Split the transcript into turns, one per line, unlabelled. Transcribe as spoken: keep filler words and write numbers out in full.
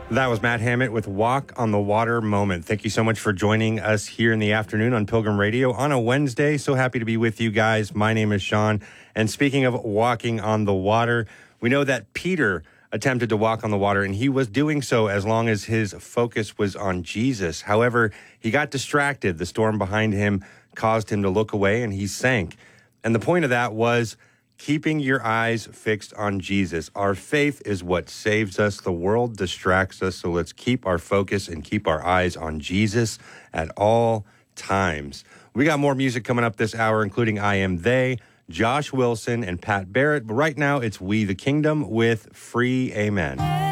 That was Matt Hammett with Walk on the Water Moment. Thank you so much for joining us here in the afternoon on Pilgrim Radio on a Wednesday. So happy to be with you guys. My name is Sean. And speaking of walking on the water, we know that Peter attempted to walk on the water, and he was doing so as long as his focus was on Jesus. However, he got distracted. The storm behind him caused him to look away, and he sank. And the point of that was keeping your eyes fixed on Jesus. Our faith is what saves us. The world distracts us, so let's keep our focus and keep our eyes on Jesus at all times. We got more music coming up this hour, including I Am They, Josh Wilson, and Pat Barrett. But right now, it's We the Kingdom with Free Amen.